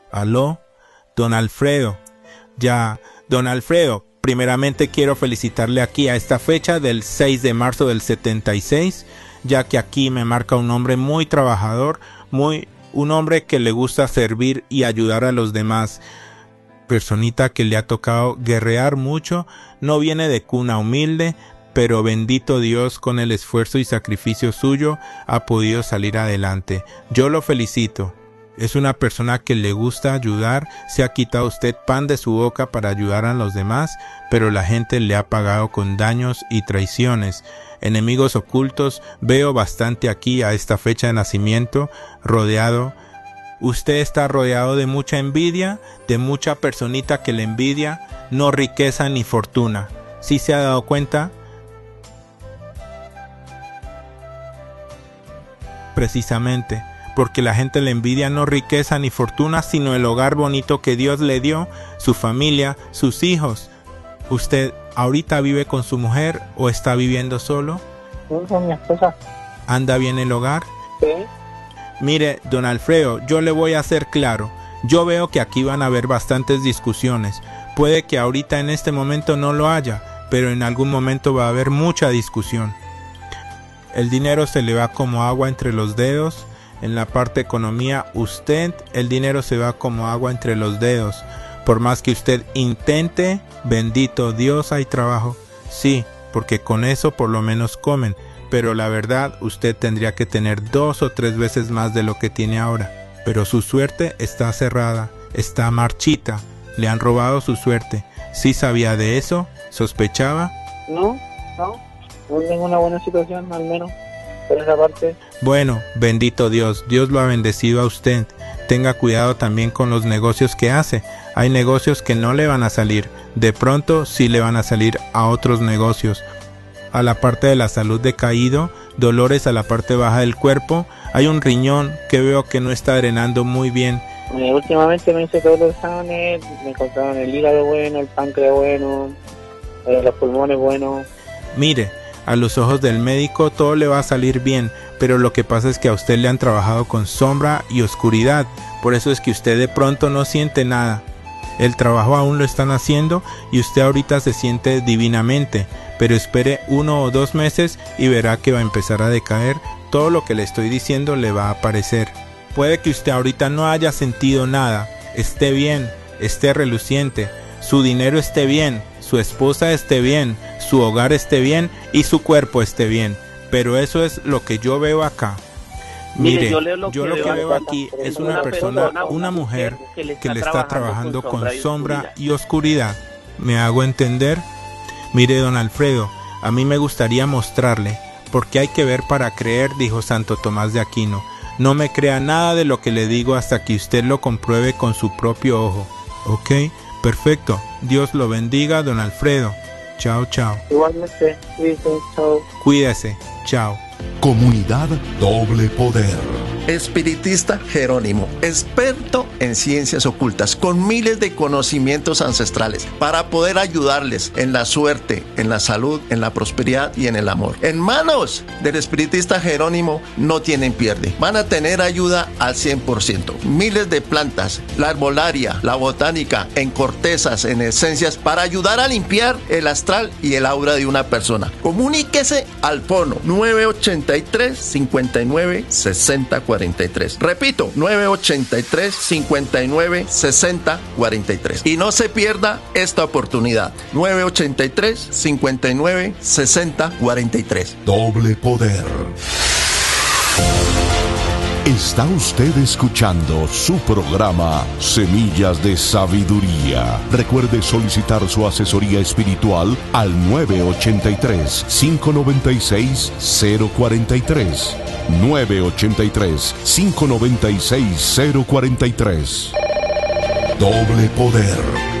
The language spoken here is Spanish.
Aló, don Alfredo. Ya, don Alfredo, primeramente quiero felicitarle aquí a esta fecha del 6 de marzo del 76, ya que aquí me marca un hombre muy trabajador, un hombre que le gusta servir y ayudar a los demás. Personita que le ha tocado guerrear mucho, no viene de cuna humilde, pero bendito Dios, con el esfuerzo y sacrificio suyo ha podido salir adelante. Yo lo felicito. Es una persona que le gusta ayudar, se ha quitado usted pan de su boca para ayudar a los demás, pero la gente le ha pagado con daños y traiciones. Enemigos ocultos veo bastante aquí a esta fecha de nacimiento, rodeado. Usted está rodeado de mucha envidia, de mucha personita que le envidia, no riqueza ni fortuna. ¿Sí se ha dado cuenta? Precisamente, porque la gente le envidia no riqueza ni fortuna, sino el hogar bonito que Dios le dio, su familia, sus hijos. ¿Usted ahorita vive con su mujer o está viviendo solo? Con mi esposa. ¿Anda bien el hogar? Sí. Mire, don Alfredo, yo le voy a hacer claro. Yo veo que aquí van a haber bastantes discusiones. Puede que ahorita en este momento no lo haya, pero en algún momento va a haber mucha discusión. El dinero se le va como agua entre los dedos. En la parte economía, el dinero se va como agua entre los dedos. Por más que usted intente, bendito Dios, hay trabajo. Sí, porque con eso por lo menos comen. Pero la verdad, usted tendría que tener 2 o 3 veces más de lo que tiene ahora. Pero su suerte está cerrada, está marchita. Le han robado su suerte. ¿Sí sabía de eso? ¿Sospechaba? No tengo una buena situación, al menos por esa parte. Bueno, bendito Dios, Dios lo ha bendecido a usted. Tenga cuidado también con los negocios que hace. Hay negocios que no le van a salir. De pronto sí le van a salir a otros negocios. A la parte de la salud decaído, dolores a la parte baja del cuerpo. Hay un riñón que veo que no está drenando muy bien. Últimamente me hice todos los exámenes, me encontraron el hígado bueno, el páncreas bueno, los pulmones buenos. Mire, a los ojos del médico todo le va a salir bien, pero lo que pasa es que a usted le han trabajado con sombra y oscuridad. Por eso es que usted de pronto no siente nada. El trabajo aún lo están haciendo y usted ahorita se siente divinamente, pero espere 1 o 2 meses y verá que va a empezar a decaer. Todo lo que le estoy diciendo le va a aparecer. Puede que usted ahorita no haya sentido nada, esté bien, esté reluciente, su dinero esté bien, su esposa esté bien, su hogar esté bien y su cuerpo esté bien, pero eso es lo que yo veo acá. Mire, yo lo que veo aquí es una persona, una mujer que le está trabajando con sombra y oscuridad. ¿Me hago entender? Mire, don Alfredo, a mí me gustaría mostrarle, porque hay que ver para creer, dijo Santo Tomás de Aquino. No me crea nada de lo que le digo hasta que usted lo compruebe con su propio ojo. ¿Ok? Perfecto. Dios lo bendiga, don Alfredo. Chao, chao. Igualmente, chao. Cuídese. Chao. Comunidad Doble Poder. Espiritista Jerónimo, experto en ciencias ocultas, con miles de conocimientos ancestrales para poder ayudarles en la suerte, en la salud, en la prosperidad y en el amor. En manos del espiritista Jerónimo no tienen pierde. Van a tener ayuda al 100%. Miles de plantas, la herbolaria, la botánica, en cortezas, en esencias, para ayudar a limpiar el astral y el aura de una persona. Comuníquese al fono 983-59-6043. Repito, 983-59-6043. Y no se pierda esta oportunidad. 983-59-6043. Doble Poder. Está usted escuchando su programa Semillas de Sabiduría. Recuerde solicitar su asesoría espiritual al 983-596-043. 983-596-043. Doble Poder.